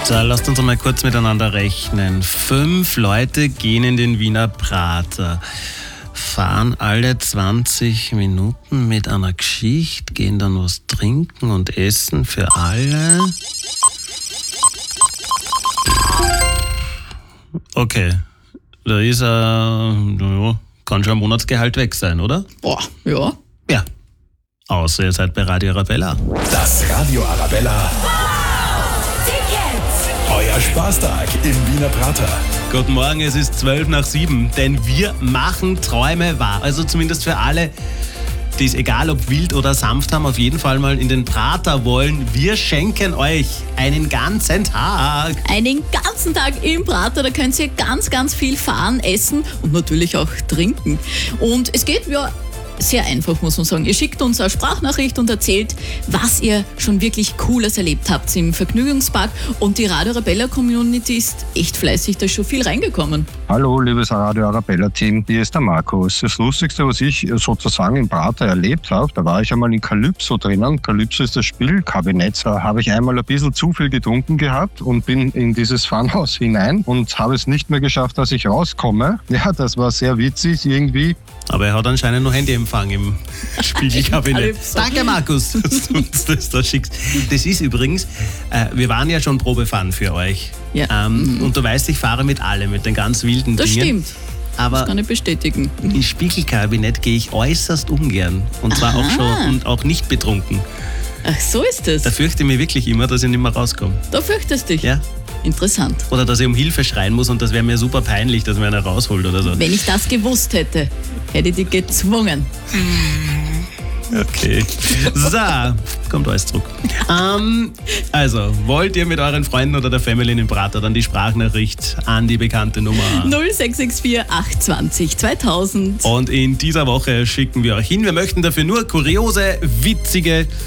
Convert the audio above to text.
So, lasst uns einmal kurz miteinander rechnen. 5 Leute gehen in den Wiener Prater, fahren alle 20 Minuten mit einer Geschichte, gehen dann was trinken und essen für alle. Okay, da ist kann schon ein Monatsgehalt weg sein, oder? Boah, ja. Ja, außer ihr seid bei Radio Arabella. Das Radio Arabella. Euer Spaßtag im Wiener Prater. Guten Morgen, es ist 6:12, denn wir machen Träume wahr. Also zumindest für alle, die es egal ob wild oder sanft haben, auf jeden Fall mal in den Prater wollen. Wir schenken euch einen ganzen Tag. Einen ganzen Tag im Prater, da könnt ihr ganz, ganz viel fahren, essen und natürlich auch trinken. Und es geht ja sehr einfach, muss man sagen. Ihr schickt uns eine Sprachnachricht und erzählt, was ihr schon wirklich Cooles erlebt habt im Vergnügungspark. Und die Radio Arabella Community ist echt fleißig, da ist schon viel reingekommen. Hallo, liebes Radio Arabella Team, hier ist der Markus. Das Lustigste, was ich sozusagen im Prater erlebt habe, da war ich einmal in Calypso drinnen. Calypso ist das Spielkabinett. Da habe ich einmal ein bisschen zu viel getrunken gehabt und bin in dieses Funhaus hinein und habe es nicht mehr geschafft, dass ich rauskomme. Ja, das war sehr witzig irgendwie. Aber er hat anscheinend noch Handyempfang im Spiegelkabinett. Danke, Markus, dass du uns das da schickst. Das ist übrigens, wir waren ja schon Probefahren für euch. Ja. Und du weißt, ich fahre mit allem, mit den ganz wilden Das Dingen. stimmt. Aber Das kann ich bestätigen. ins Spiegelkabinett gehe ich äußerst ungern. Und zwar auch schon und auch nicht betrunken. Ach, so ist es. Da fürchte ich mich wirklich immer, dass ich nicht mehr rauskomme. Da fürchtest du dich. Ja? Interessant. Oder dass ich um Hilfe schreien muss und das wäre mir super peinlich, dass mir einer rausholt oder so. Wenn ich das gewusst hätte, hätte ich dich gezwungen. Okay. So, kommt alles zurück. Also, wollt ihr mit euren Freunden oder der Family in den Prater, dann die Sprachnachricht an die bekannte Nummer. 0664 820 2000. Und in dieser Woche schicken wir euch hin. Wir möchten dafür nur kuriose, witzige